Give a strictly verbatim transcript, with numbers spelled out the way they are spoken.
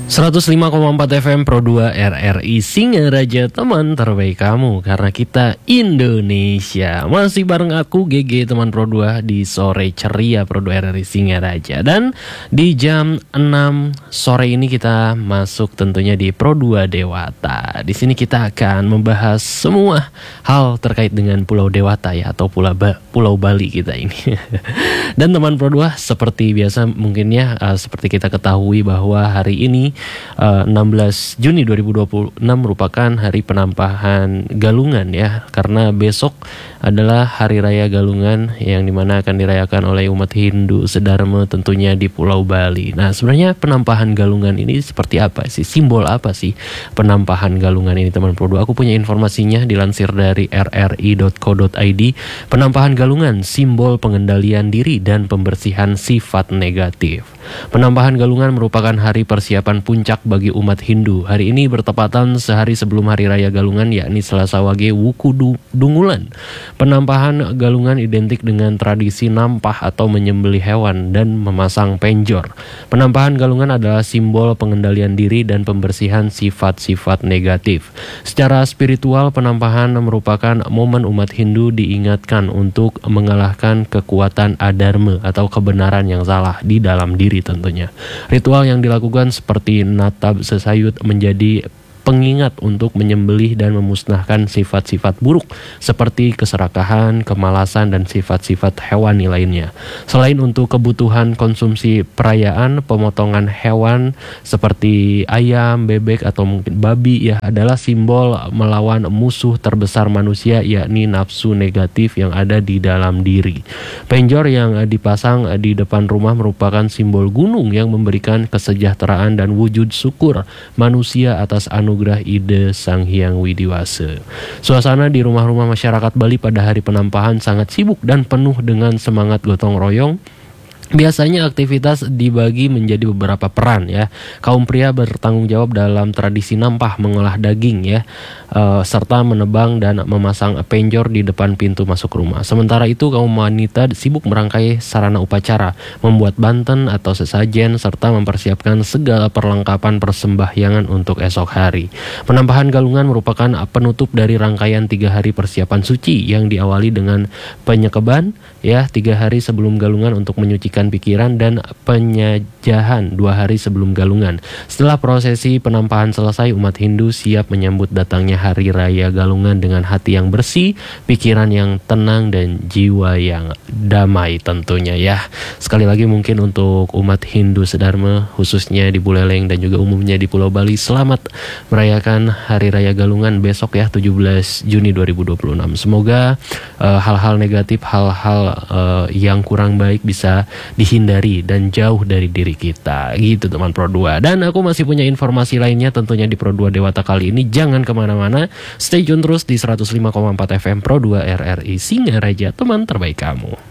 seratus lima koma empat F M Pro dua R R I Singaraja, teman terbaik kamu karena kita Indonesia. Masih bareng aku G G, teman Pro dua di sore ceria Pro dua R R I Singaraja. Dan di jam enam sore ini kita masuk tentunya di Pro dua Dewata. Di sini kita akan membahas semua hal terkait dengan Pulau Dewata ya, atau Pulau ba- Pulau Bali kita ini. Dan teman Pro dua, seperti biasa mungkin ya, uh, seperti kita ketahui bahwa hari ini Uh, enam belas Juni dua ribu dua puluh enam merupakan hari penampahan Galungan ya, karena besok adalah Hari Raya Galungan yang dimana akan dirayakan oleh umat Hindu sedharma tentunya di Pulau Bali. Nah, sebenarnya penampahan Galungan ini seperti apa sih? Simbol apa sih penampahan Galungan ini, teman Pro dua? Aku punya informasinya dilansir dari r r i dot co dot i d. Penampahan Galungan, simbol pengendalian diri dan pembersihan sifat negatif. Penampahan Galungan merupakan hari persiapan puncak bagi umat Hindu. Hari ini bertepatan sehari sebelum Hari Raya Galungan, yakni Selasa Wage Wuku Dungulan. Penampahan Galungan identik dengan tradisi nampah atau menyembelih hewan dan memasang penjor. Penampahan Galungan adalah simbol pengendalian diri dan pembersihan sifat-sifat negatif. Secara spiritual, penampahan merupakan momen umat Hindu diingatkan untuk mengalahkan kekuatan adharma atau kebenaran yang salah di dalam diri tentunya. Ritual yang dilakukan seperti natap sesayut menjadi pengingat untuk menyembelih dan memusnahkan sifat-sifat buruk seperti keserakahan, kemalasan, dan sifat-sifat hewani lainnya. Selain untuk kebutuhan konsumsi perayaan, pemotongan hewan seperti ayam, bebek, atau mungkin babi ya adalah simbol melawan musuh terbesar manusia, yakni nafsu negatif yang ada di dalam diri. Penjor yang dipasang di depan rumah merupakan simbol gunung yang memberikan kesejahteraan dan wujud syukur manusia atas anugerah ide Sang Hyang Widiwasa. Suasana di rumah-rumah masyarakat Bali pada hari penampahan sangat sibuk dan penuh dengan semangat gotong royong. Biasanya aktivitas dibagi menjadi beberapa peran ya. Kaum pria bertanggung jawab dalam tradisi nampah, mengolah daging ya, e, serta menebang dan memasang penjor di depan pintu masuk rumah. Sementara itu kaum wanita sibuk merangkai sarana upacara, membuat banten atau sesajen, serta mempersiapkan segala perlengkapan persembahyangan untuk esok hari. Penampahan Galungan merupakan penutup dari rangkaian tiga hari persiapan suci yang diawali dengan penyekeban ya, tiga hari sebelum Galungan untuk menyucikan pikiran, dan penyajahan dua hari sebelum Galungan. Setelah prosesi penampahan selesai, umat Hindu siap menyambut datangnya Hari Raya Galungan dengan hati yang bersih, pikiran yang tenang, dan jiwa yang damai tentunya ya. Sekali lagi mungkin untuk umat Hindu sedharma khususnya di Buleleng dan juga umumnya di Pulau Bali, selamat merayakan Hari Raya Galungan besok ya, tujuh belas Juni dua ribu dua puluh enam. Semoga uh, hal-hal negatif, hal-hal uh, yang kurang baik bisa dihindari dan jauh dari diri kita gitu teman Pro dua. Dan aku masih punya informasi lainnya tentunya di Pro dua Dewata kali ini. Jangan kemana-mana, stay tune terus di seratus lima koma empat F M Pro dua R R I Singaraja, teman terbaik kamu.